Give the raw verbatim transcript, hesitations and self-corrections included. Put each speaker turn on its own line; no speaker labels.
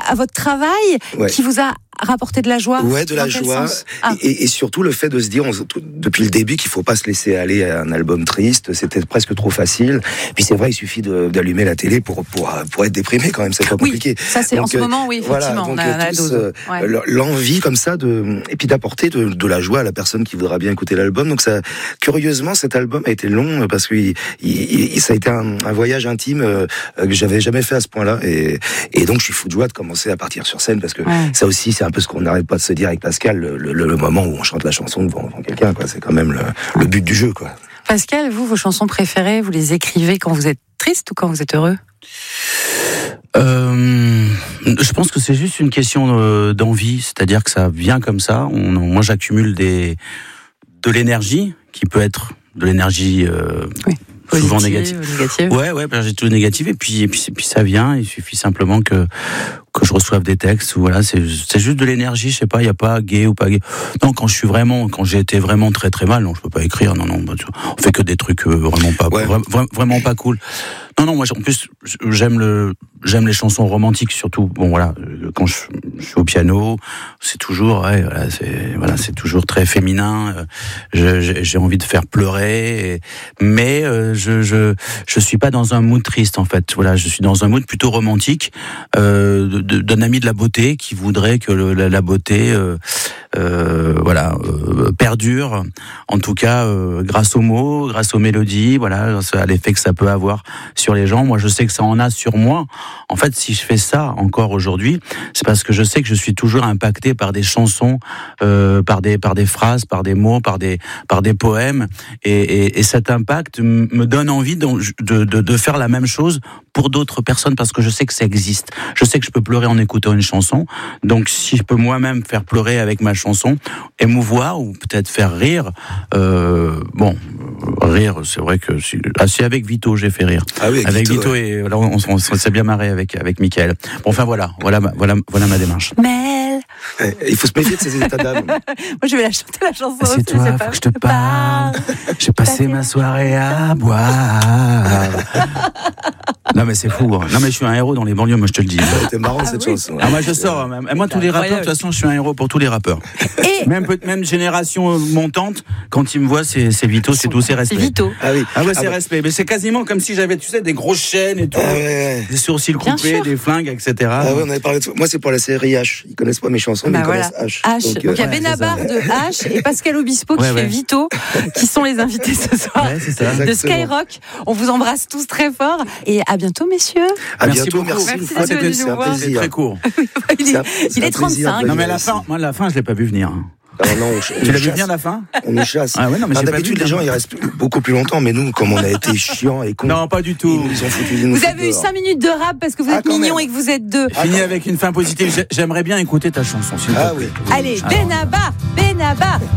à votre travail ouais. qui vous a rapporter de la joie.
Ouais, de la joie. Ah. Et, et surtout le fait de se dire, on, tout, depuis le début, qu'il faut pas se laisser aller à un album triste. C'était presque trop facile. Puis c'est vrai, il suffit de, d'allumer la télé pour, pour, pour être déprimé quand même. C'est pas compliqué.
Oui, ça c'est donc, en ce moment, oui, effectivement.
Voilà, donc,
on a, on a
tous,
la dose.
Euh, ouais. L'envie comme ça de, et puis d'apporter de, de la joie à la personne qui voudra bien écouter l'album. Donc ça, curieusement, cet album a été long parce que il, il, ça a été un, un voyage intime euh, que j'avais jamais fait à ce point-là. Et, et donc je suis fou de joie de commencer à partir sur scène parce que ouais. ça aussi, c'est un peu ce qu'on n'arrête pas de se dire avec Pascal, le, le, le moment où on chante la chanson devant, devant quelqu'un, quoi. C'est quand même le, le but du jeu, quoi.
Pascal, vous, vos chansons préférées, vous les écrivez quand vous êtes triste ou quand vous êtes heureux ?
Euh, je pense que c'est juste une question d'envie, c'est-à-dire que ça vient comme ça. On, moi, j'accumule des, de l'énergie qui peut être de l'énergie. Euh,
oui.
Souvent
négative. négative.
Ouais, ouais, ben j'ai tout négatif et puis, et puis, et puis ça vient. Il suffit simplement que que je reçoive des textes. Voilà, c'est c'est juste de l'énergie. Je sais pas, il y a pas gay ou pas gay. Non, quand je suis vraiment, quand j'ai été vraiment très très mal, non, je peux pas écrire. Non, non, bah, on fait que des trucs euh, vraiment pas, ouais. vra- vraiment pas cool. Non, non, moi en plus j'aime le, j'aime les chansons romantiques surtout. Bon voilà, quand je, je suis au piano, c'est toujours, ouais, voilà, c'est voilà, c'est toujours très féminin. Je, j'ai envie de faire pleurer, et, mais euh, je, je, je suis pas dans un mood triste en fait. Voilà, je suis dans un mood plutôt romantique euh, de, de, d'un ami de la beauté qui voudrait que le, la, la beauté, euh, euh, voilà, euh, perdure. En tout cas, euh, grâce aux mots, grâce aux mélodies, voilà, à l'effet que ça peut avoir sur les gens. Moi, je sais que ça en a sur moi. En fait, si je fais ça encore aujourd'hui, c'est parce que je sais que je suis toujours impacté par des chansons, euh, par des par des phrases, par des mots, par des par des poèmes, et, et, et cet impact me donne envie de, de de de faire la même chose pour d'autres personnes parce que je sais que ça existe. Je sais que je peux pleurer en écoutant une chanson. Donc, si je peux moi-même faire pleurer avec ma chanson, émouvoir ou peut-être faire rire, euh, bon, rire, c'est vrai que c'est, ah, c'est avec Vito j'ai fait rire.
Ah oui, avec,
avec Vito,
Vito
ouais. Et là, on, on, on s'est bien marré avec avec Mickaël. Bon, enfin voilà, voilà, voilà, voilà ma démarche.
Mel.
Il faut se méfier de ces états d'âme.
Moi, je vais la chanter la chanson.
C'est
aussi,
toi,
c'est
faut
pas
que je te parle. J'ai passé ma soirée à boire. Non mais c'est fou. Hein. Non mais je suis un héros dans les banlieues, moi je te le dis.
C'était marrant ah, cette oui. chanson.
Ah, moi je sors. Même. Moi tous les rappeurs, de toute façon, je suis un héros pour tous les rappeurs. Et même même génération montante, quand ils me voient, c'est c'est Vito, c'est tout, c'est respect.
C'est Vito.
Ah oui.
Ah ouais, c'est
ah bah.
respect. Mais c'est quasiment comme si j'avais, tu sais, des grosses chaînes et tout,
ah ouais.
des sourcils coupés, des flingues, et cetera.
Ah ouais, on avait parlé de... Moi c'est pour la série H. Ils connaissent pas mes chansons, mais bah
voilà.
ils connaissent H.
H. Donc, donc il y a ouais, Benabar de H et Pascal Obispo qui ouais, ouais. fait Vito, qui sont les invités ce soir
ouais, c'est ça.
de Skyrock. On vous embrasse tous très fort et à bientôt messieurs.
À
merci
bientôt,
beaucoup.
merci.
Merci
merci
de
c'est un plaisir.
C'est très court.
il est, il est trente-cinq.
Non mais la fin, moi la fin je l'ai pas vu venir.
Alors non, on, on
tu l'as vu venir la fin?
On nous chasse.
Ah ouais, non, mais
enfin, d'habitude, les gens ils restent beaucoup plus longtemps, mais nous, comme on a été chiants et cons.
Non, pas du tout.
Ils nous ont foutu, ils nous
vous avez eu cinq minutes de rap parce que vous ah, êtes mignons et que vous êtes deux.
Fini avec une fin positive. J'aimerais bien écouter ta chanson, s'il te plaît.
Ah oui.
Allez, Benabar, Benabar.